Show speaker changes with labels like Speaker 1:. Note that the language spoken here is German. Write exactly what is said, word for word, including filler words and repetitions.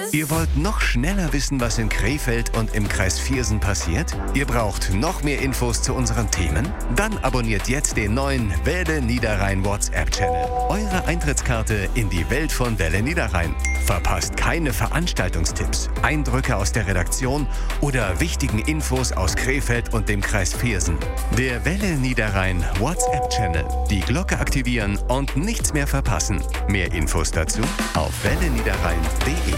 Speaker 1: Ihr wollt noch schneller wissen, was in Krefeld und im Kreis Viersen passiert? Ihr braucht noch mehr Infos zu unseren Themen? Dann abonniert jetzt den neuen Welle Niederrhein WhatsApp-Channel. Eure Eintrittskarte in die Welt von Welle Niederrhein. Verpasst keine Veranstaltungstipps, Eindrücke aus der Redaktion oder wichtigen Infos aus Krefeld und dem Kreis Viersen. Der Welle Niederrhein WhatsApp-Channel. Die Glocke aktivieren und nichts mehr verpassen. Mehr Infos dazu auf welle niederrhein punkt de.